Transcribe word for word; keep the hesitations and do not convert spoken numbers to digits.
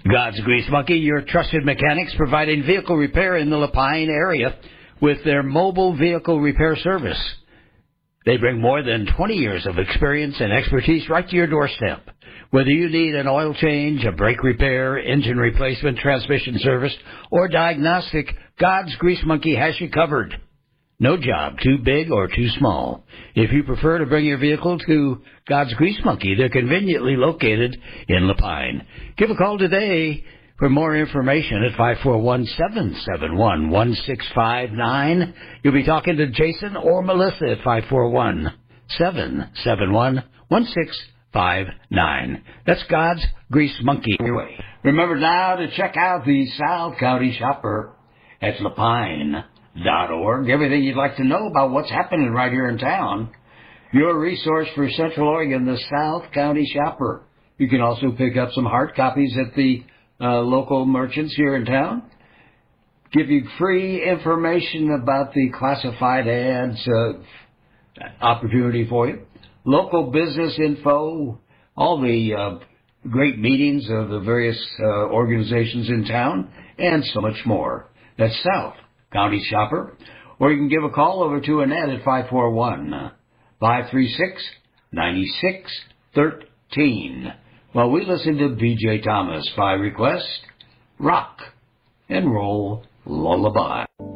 God's Grease Monkey, your trusted mechanics providing vehicle repair in the Lapine area with their mobile vehicle repair service. They bring more than twenty years of experience and expertise right to your doorstep. Whether you need an oil change, a brake repair, engine replacement, transmission service, or diagnostic, God's Grease Monkey has you covered. No job too big or too small. If you prefer to bring your vehicle to God's Grease Monkey, they're conveniently located in Lapine. Give a call today for more information at five four one, seven seven one, one six five nine. You'll be talking to Jason or Melissa at five four one, seven seven one, one six five nine. That's God's Grease Monkey. Anyway, remember now to check out the South County Shopper at lapine dot org. Everything you'd like to know about what's happening right here in town. Your resource for Central Oregon, the South County Shopper. You can also pick up some hard copies at the uh, local merchants here in town. Give you free information about the classified ads uh, opportunity for you. Local business info, all the uh, great meetings of the various uh, organizations in town, and so much more. That's South County Shopper. Or you can give a call over to Annette at five four one, five three six, nine six one three. While we listen to B J Thomas by request, Rock and Roll Lullaby.